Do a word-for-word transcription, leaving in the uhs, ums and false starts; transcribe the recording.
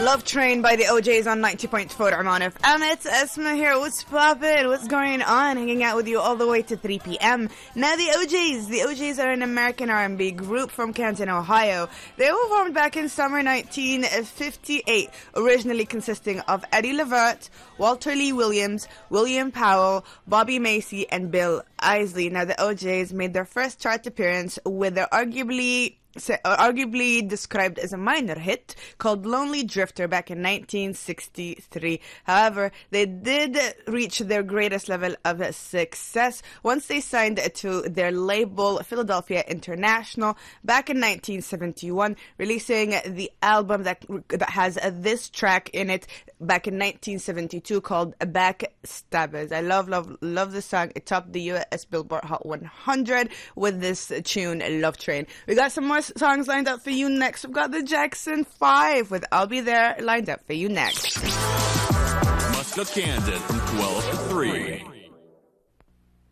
Love Train by the O Js on ninety point four Oman F M. It's Esma here. What's poppin'? What's going on? Hanging out with you all the way to three p.m. Now the O Js. The O Js are an American R and B group from Canton, Ohio. They were formed back in summer nineteen fifty-eight, originally consisting of Eddie Levert, Walter Lee Williams, William Powell, Bobby Macy, and Bill Isley. Now the O Js made their first chart appearance with their arguably arguably described as a minor hit called Lonely Drifter back in nineteen sixty-three. However, they did reach their greatest level of success once they signed to their label Philadelphia International back in nineteen seventy-one, releasing the album that that has this track in it back in nineteen seventy-two called Backstabbers. I love, love, love this song. It topped the U S Billboard Hot one hundred with this tune, Love Train. We got some more songs lined up for you next. We've got the Jackson five with I'll Be There lined up for you next. Muscatandon from twelve to three.